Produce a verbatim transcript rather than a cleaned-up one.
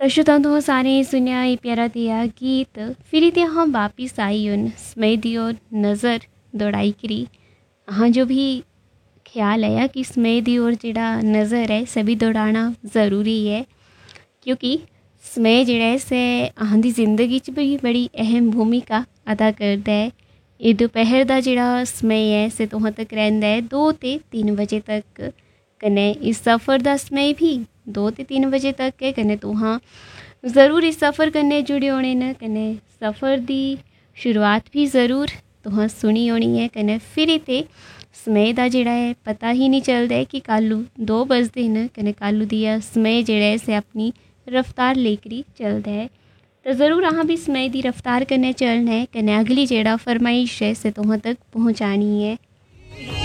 श्रोताओं तुम सारे सुनिया ये प्यारा दिया गीत फिर इतने हम वापिस आई उन समय दियो नज़र दौड़ाई करी। हाँ जो भी ख्याल है कि समय दी ओर जड़ा नज़र है सभी दौड़ाना ज़रूरी है, क्योंकि समय जड़ा है से अहां दी जिंदगी च भी बड़ी अहम भूमिका अदा करता है। ये दोपहर का जड़ा समय है से तुहां तक रहिंदा है दो ते तीन बजे तक, कने इस सफ़र का समय भी दो ते तीन बजे तक है। कने तुहां ज़रूर इस सफ़र कन्ने जुड़े होने न, कने सफ़र की शुरुआत भी ज़रूर तुहां सुनी होनी है। कने फिर इते समय का जड़ा है पता ही नहीं चलता है कि कालू दो बजते न, कने कालू दिया समय जड़ा है से अपनी रफ्तार लेकरी चलता है। तो ज़रूर अहाँ भी समय की रफ्तार कन्ने चलना है, कने अगली जड़ा फरमाइश है से तुहां तक पहुँचानी है।